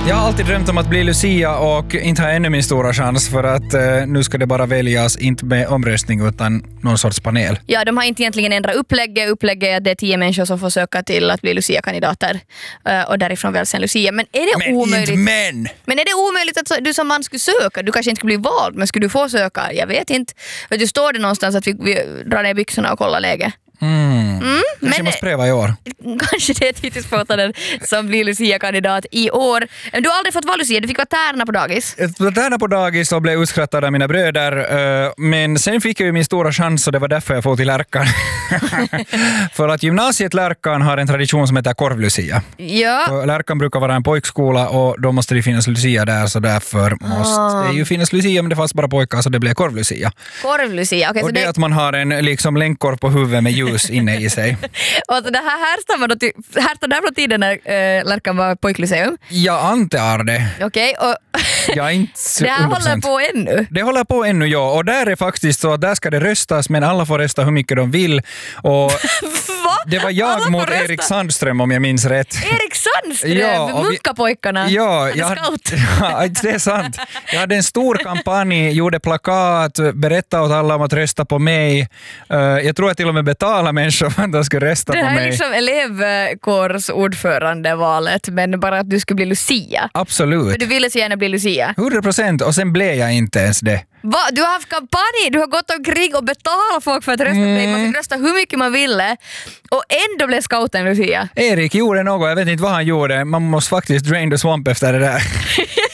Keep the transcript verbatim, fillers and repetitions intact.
Jag har alltid drömt om att bli Lucia och inte ha ännu min stora chans för att eh, nu ska det bara väljas inte med omröstning utan någon sorts panel. Ja, de har inte egentligen ändrat upplägget. Upplägget är att det är tio människor som får söka till att bli Lucia-kandidater uh, och därifrån väljs en Lucia. Men är det men omöjligt? Inte men! Men är det omöjligt att du som man skulle söka? Du kanske inte skulle bli vald, men skulle du få söka? Jag vet inte. För du står det någonstans att vi, vi drar ner byxorna och kollar läge. Mm. Mm, men jag måste pröva i år. Kanske det är tidsförfattaren som blir Lucia-kandidat i år. Du har aldrig fått vara Lucia, du fick vara tärna på dagis. Jag var tärna på dagis och blev utskrattad av mina bröder. Men sen fick jag ju min stora chans och det var därför jag får till Lärkan. För att gymnasiet Lärkan har en tradition som heter korvlucia. Ja. Och Lärkan brukar vara en pojkskola och då måste det finnas Lucia där, så därför måste ah. det ju finnas Lucia, men det fanns bara pojkar så det blev korvlucia. Korvlucia, okej. Okay, och det är det... att man har en liksom länkkorv på huvudet med ljus inne i sig. Och det här härstammar då till, härstammar där från tiden när äh, Lärkan var pojklyceum? Jag antar det. Okej, okay, och jag är inte det här håller på ännu? Det håller på ännu, ja. Och där är faktiskt så att där ska det röstas, men alla får rösta hur mycket de vill. Och det var jag mot rösta. Erik Sandström om jag minns rätt. Erik Sandström? Ja, munkapojkarna? Ja, jag, ja, det är sant. Jag hade en stor kampanj, gjorde plakat, berättade åt alla om att rösta på mig. Jag tror att till och med betala människor för att de ska rösta på mig. Det här är liksom elevkårsordförandevalet, men bara att du skulle bli Lucia. Absolut. För du ville så gärna bli Lucia. hundra procent, och sen blev jag inte ens det. Va? Du har haft kampanj, du har gått omkring och betalat folk för att rösta mm. på dig. Man fick rösta hur mycket man ville och ändå blev scouten Lucia. Erik gjorde något, jag vet inte vad han gjorde. Man måste faktiskt drain the swamp efter det där.